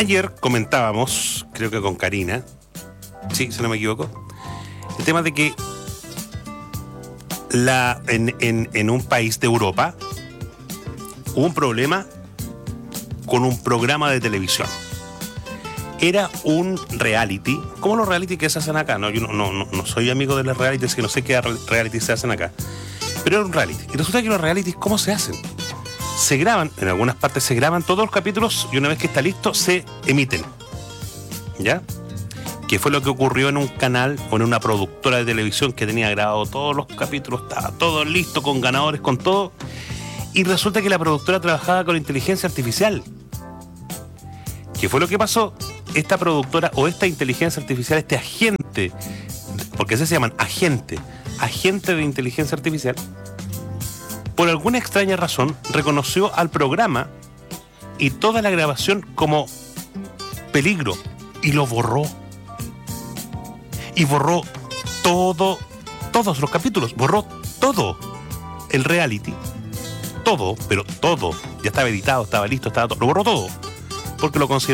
Ayer comentábamos, creo que con Karina, sí, si no me equivoco, el tema de que en un país de Europa hubo un problema con un programa de televisión. Era un reality, como los reality que se hacen acá. No, yo no soy amigo de los realities, que no sé qué reality se hacen acá. Pero era un reality. Y resulta que los realities, ¿cómo se hacen? Se graban, en algunas partes se graban todos los capítulos y una vez que está listo, se emiten. ¿Ya? Que fue lo que ocurrió en un canal o en una productora de televisión que tenía grabado todos los capítulos, estaba todo listo, con ganadores, con todo. Y resulta que la productora trabajaba con inteligencia artificial. ¿Qué fue lo que pasó? Esta productora o esta inteligencia artificial, este agente, porque así se llaman, agente de inteligencia artificial, por alguna extraña razón reconoció al programa y toda la grabación como peligro y lo borró. Y borró todos los capítulos, borró todo el reality, todo, pero todo, ya estaba editado, estaba listo, estaba todo, lo borró todo, porque lo consideró